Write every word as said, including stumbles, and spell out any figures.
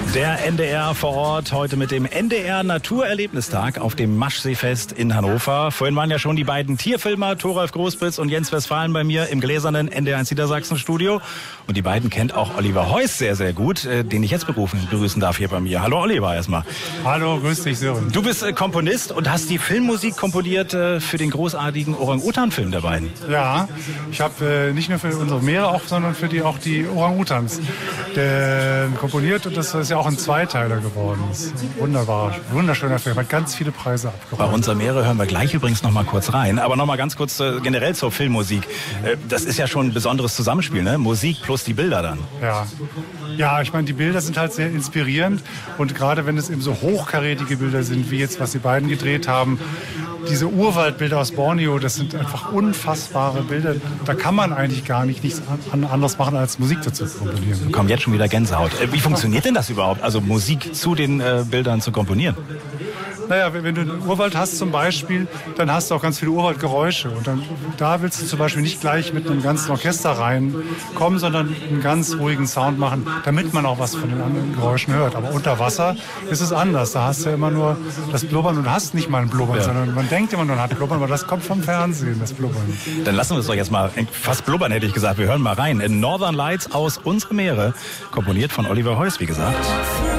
Der N D R vor Ort heute mit dem N D R Naturerlebnistag auf dem Maschseefest in Hannover. Vorhin waren ja schon die beiden Tierfilmer, Thoralf Großbritz und Jens Westphalen bei mir im gläsernen N D R eins Niedersachsen Studio. Und die beiden kennt auch Oliver Heuss sehr, sehr gut, den ich jetzt berufen, begrüßen darf hier bei mir. Hallo Oliver erstmal. Hallo, grüß dich Sören. Du bist Komponist und hast die Filmmusik komponiert für den großartigen Orang-Utan-Film der beiden. Ja, ich habe äh, nicht nur für unsere Meere, auch, sondern für die auch die Orang-Utans äh, komponiert, und das ist ja auch ein Zweiteiler geworden. Das ist ein wunderbar, wunderschöner Film, hat ganz viele Preise abgeräumt. Bei unserer Meere hören wir gleich übrigens noch mal kurz rein, aber noch mal ganz kurz äh, generell zur Filmmusik. Äh, das ist ja schon ein besonderes Zusammenspiel, ne? Musik plus die Bilder dann. Ja, ja, ich meine, die Bilder sind halt sehr inspirierend, und gerade wenn es eben so hochkarätige Bilder sind, wie jetzt, was die beiden gedreht haben, diese Urwaldbilder aus Borneo, das sind einfach unfassbare Bilder. Da kann man eigentlich gar nicht nichts an, anderes machen, als Musik dazu zu komponieren. Wir kommen jetzt schon wieder Gänsehaut. Äh, wie funktioniert denn das überhaupt, also Musik zu den äh, Bildern zu komponieren? Naja, wenn du einen Urwald hast zum Beispiel, dann hast du auch ganz viele Urwaldgeräusche. Und dann, da willst du zum Beispiel nicht gleich mit einem ganzen Orchester reinkommen, sondern einen ganz ruhigen Sound machen, damit man auch was von den anderen Geräuschen hört. Aber unter Wasser ist es anders. Da hast du ja immer nur das Blubbern, und du hast nicht mal ein Blubbern, ja. sondern man denkt immer, man hat Blubbern, aber das kommt vom Fernsehen, das Blubbern. Dann lassen wir es doch jetzt mal, fast blubbern hätte ich gesagt, wir hören mal rein. In Northern Lights aus Unsere Meere, komponiert von Oliver Heuss, wie gesagt.